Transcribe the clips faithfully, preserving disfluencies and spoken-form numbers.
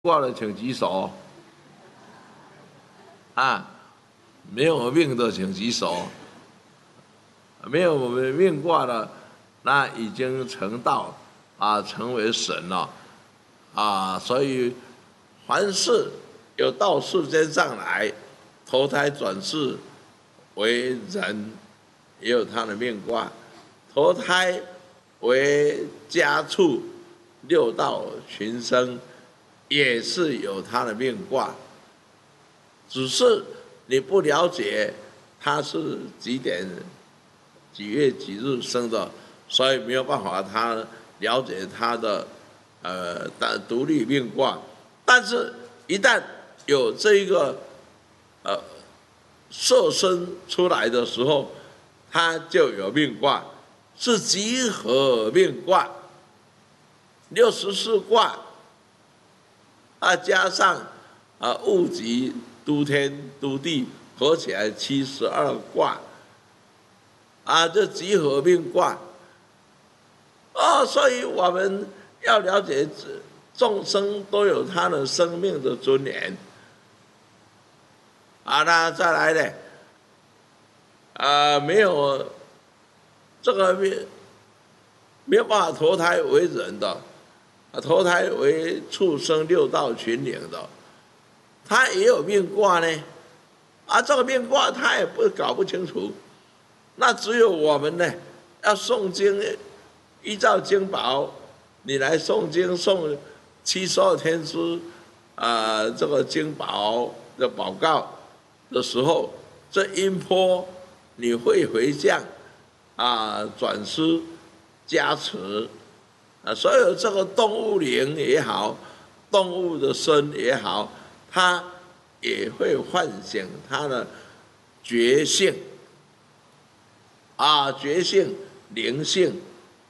挂的请举手。啊，没有命的请举手。没有我们命卦的，那已经成道啊，成为神了啊。所以凡是有到世间上来投胎转世为人，也有他的命卦；投胎为家畜、六道群生，也是有他的命卦。只是你不了解他是几点、几月几日生的，所以没有办法他了解他的呃独立命卦。但是，一旦有这一个呃色身出来的时候，它就有命卦，是集合命卦。六十四卦，啊加上啊戊己、都天、都地，合起来七十二卦。啊，这集合命卦。哦，所以我们要了解众生都有他的生命的尊严。啊，那再来呢？啊，没有这个没没有办法投胎为人的，啊，投胎为畜生六道群灵的，他也有命卦呢。啊，这个命卦他也不搞不清楚。那只有我们呢，要诵经，依照经宝，你来诵经诵七十二天书，啊、呃，这个经宝的宝告的时候，这音波你会回向，啊，转师加持，啊，所有这个动物灵也好，动物的身也好，它也会唤醒它的觉性。啊，觉性、灵性，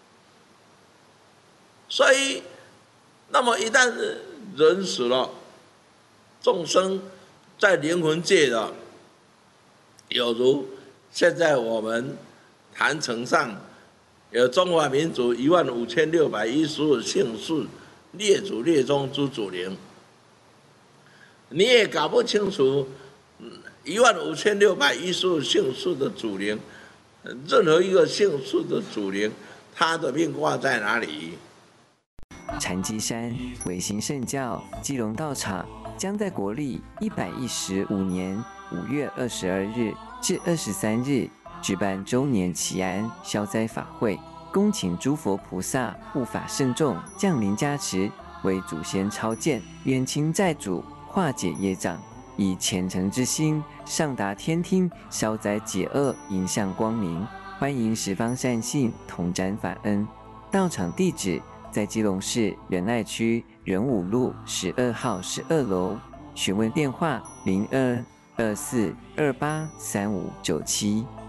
所以，那么一旦人死了，众生在灵魂界的，有如现在我们坛城上有中华民族一万五千六百一十五姓氏列祖列宗诸祖灵，你也搞不清楚一万五千六百一十五姓氏的祖灵。任何一个姓氏的祖灵，他的命卦在哪里？ 禅机山维新圣教基隆道场将在国历一百一十五年五月二十二日至二十三日举办周年祈安消灾法会，恭请诸佛菩萨护法圣众降临加持，为祖先超荐，远亲债主，化解业障。以虔诚之心上达天听，消灾解厄，迎向光明。欢迎十方善信同沾法恩。道场地址在基隆市仁爱区仁武路十二号十二楼。询问电话：零二二四二八三五九七。